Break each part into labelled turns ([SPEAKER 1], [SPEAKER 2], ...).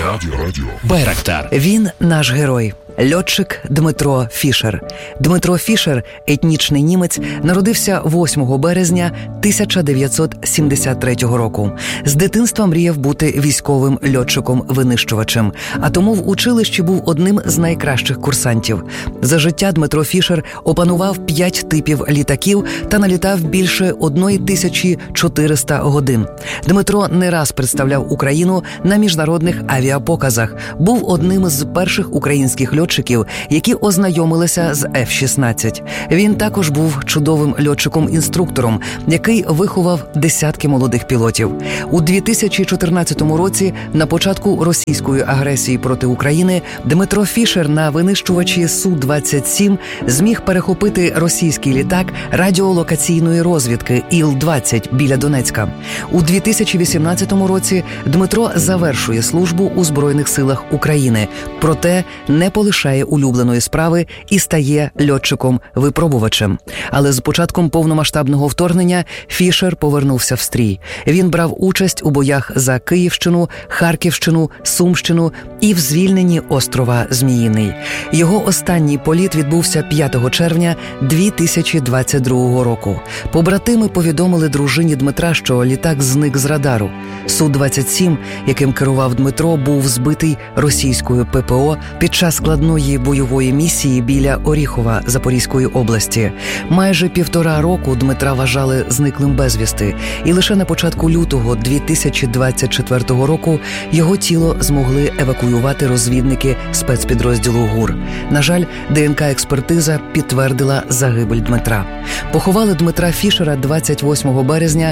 [SPEAKER 1] Радіо. Байрактар.
[SPEAKER 2] Він наш герой. Льотчик Дмитро Фішер. Дмитро Фішер, етнічний німець, народився 8 березня 1973 року. З дитинства мріяв бути військовим льотчиком-винищувачем, а тому в училищі був одним з найкращих курсантів. За життя Дмитро Фішер опанував 5 типів літаків та налітав більше 1400 годин. Дмитро не раз представляв Україну на міжнародних авіапоказах. Був одним з перших українських льотчиків, які ознайомилися з F-16. Він також був чудовим льотчиком-інструктором, який виховав десятки молодих пілотів. У 2014 році, на початку російської агресії проти України, Дмитро Фішер на винищувачі Су-27 зміг перехопити російський літак радіолокаційної розвідки Іл-20 біля Донецька. У 2018 році Дмитро завершує службу у Збройних силах України, проте не полишає улюбленої справи і стає льотчиком-випробувачем. Але з початком повномасштабного вторгнення Фішер повернувся в стрій. Він брав участь у боях за Київщину, Харківщину, Сумщину і в звільненні острова Зміїний. Його останній політ відбувся 5 червня 2022 року. Побратими повідомили дружині Дмитра, що літак зник з радару. Су-27, яким керував Дмитро, був збитий російською ППО під час складної бойової місії біля Оріхова Запорізької області. Майже 1,5 року Дмитра вважали зниклим безвісти, і лише на початку лютого 2024 року його тіло змогли евакуювати розвідники спецпідрозділу ГУР. На жаль, ДНК-експертиза підтвердила загибель Дмитра. Поховали Дмитра Фішера 28 березня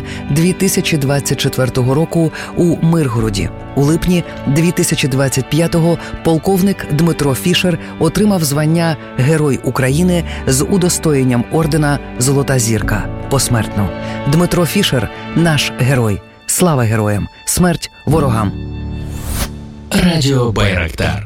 [SPEAKER 2] 2024 року у Миргороді. У липні 2025-го полковник Дмитро Фішер отримав звання Герой України з удостоєнням ордена «Золота зірка» посмертно. Дмитро Фішер – наш герой. Слава героям! Смерть ворогам!
[SPEAKER 1] Радіо Байрактар.